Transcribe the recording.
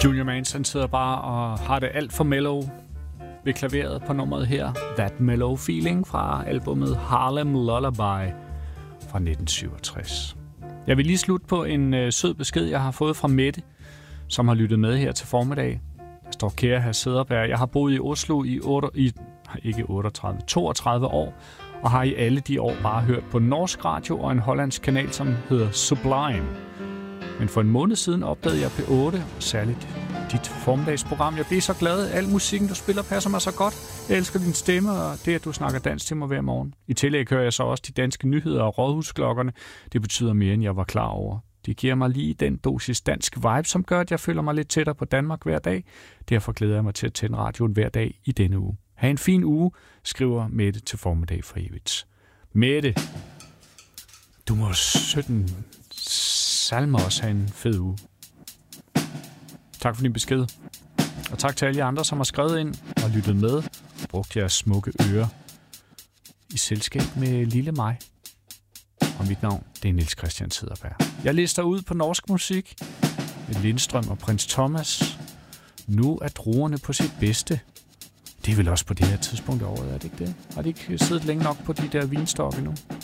Junior Mans, han sidder bare og har det alt for mellow ved klaveret på nummeret her. That Mellow Feeling fra albumet Harlem Lullaby fra 1967. Jeg vil lige slutte på en sød besked, jeg har fået fra Mette, som har lyttet med her til formiddag. Der står: kære hr. Cederberg, jeg har boet i Oslo i 32 år, og har i alle de år bare hørt på norsk radio og en hollandsk kanal, som hedder Sublime. Men for en måned siden opdagede jeg P8, og særligt dit formiddagsprogram. Jeg blev så glad. Al musikken, du spiller, passer mig så godt. Jeg elsker din stemme, og det, at du snakker dansk til mig hver morgen. I tillæg hører jeg så også de danske nyheder og rådhusklokkerne. Det betyder mere, end jeg var klar over. Det giver mig lige den dosis dansk vibe, som gør, at jeg føler mig lidt tættere på Danmark hver dag. Derfor glæder jeg mig til at tænde radioen hver dag i denne uge. Ha' en fin uge, skriver Mette til formiddag for evigt. Mette, du må 17 salmer også have en fed uge. Tak for din besked. Og tak til alle jer andre, som har skrevet ind og lyttet med og brugt jeres smukke ører i selskab med lille mig. Og mit navn, det er Niels Christian Cederberg. Jeg lister ud på norsk musik med Lindstrøm og Prins Thomas. Nu er druerne på sit bedste. Det er vel også på det her tidspunkt af året, er det ikke det? Har de ikke siddet længe nok på de der vinstokke nu?